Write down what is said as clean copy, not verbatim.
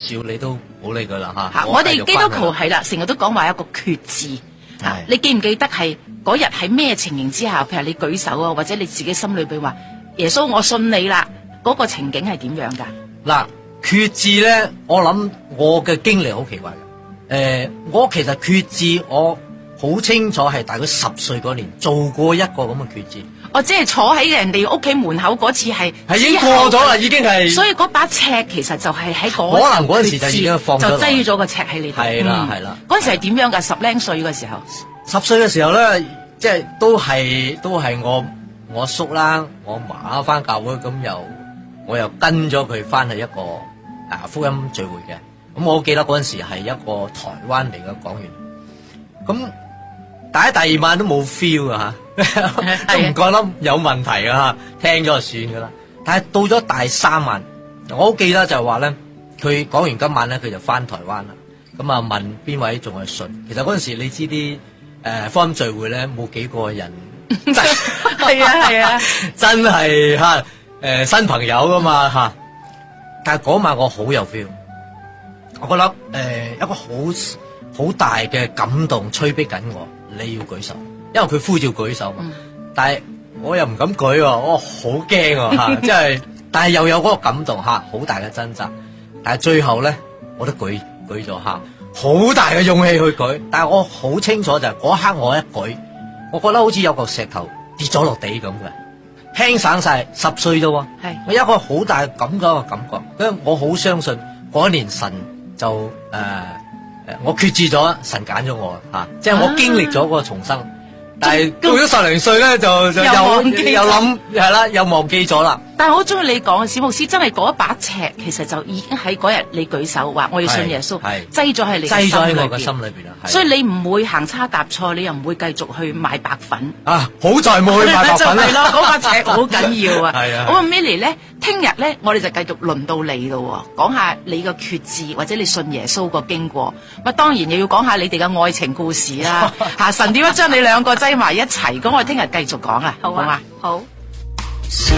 照你都冇理佢啦吓。 我哋基督徒係啦，成日都講話有一個決志。你記唔記得係嗰日喺咩情形之下？譬如你舉手啊，或者你自己心裏邊話耶穌我信你啦，嗰個情景係點樣噶？ 嗱，決志咧，我諗我嘅經歷好奇怪嘅。我其實決志我好清楚係大概10歲嗰年做過一個咁嘅決志。 我即係坐喺人哋屋企門口嗰次係已經過咗啦，已經係。 所以嗰把尺其實就係喺嗰可能嗰陣時就已經放咗落， 就擠咗個尺喺你度。 係啦係啦。 嗰陣時係點樣噶？10零歲嘅時候。 10歲嘅時候咧，即係都係我叔啦，我嫲翻教會，咁我又跟咗佢翻去一個福音聚會嘅。咁我記得嗰陣時係一個台灣嚟嘅講員。咁但係第二晚都冇 feel 啊吓，都唔覺得有問題啊，聽咗就算噶啦。但係到咗第3晚，我好記得就係話咧，佢講完今晚咧，佢就翻台灣啦。咁啊問邊位仲係信？其實嗰陣時你知啲福音聚會咧冇幾個人， 係啊， 真係吓新朋友噶嘛吓。但係嗰晚我好有 feel， 我覺得一個好大嘅感動催逼緊我。你要舉手，因為佢呼召舉手嘛。但係我又唔敢舉，我好驚吓，即係，但係又有嗰個感動吓，好大嘅掙扎。但係最後咧，我都舉咗吓，好大嘅勇氣去舉。但係我好清楚就係嗰刻我一舉，我覺得好似有個石頭跌咗落地咁嘅，輕省晒。10歲啫，係我有一個好大嘅感覺，因為我好相信嗰一年神就我決志咗，神揀咗我吓，即係我經歷咗個重生，但係到咗10零歲咧，就又諗係啦，又忘記咗啦。 但係我好中意你講，史牧師真係嗰一把尺，其實就已經喺嗰日你舉手話我要信耶穌，擠咗喺你嘅心裏邊啦。所以你唔會行差踏錯，你又唔會繼續去買白粉啊！好在冇去買白粉啦。 係咯，嗰把尺好緊要啊。 係啊。 咁啊，Milly 咧，聽日咧，我哋就繼續輪到你咯，講下你個決志或者你信耶穌個經過。咁當然又要講下你哋嘅愛情故事啦。吓，神點樣將你兩個擠埋一齊？咁我哋聽日繼續講啊，好嘛？好。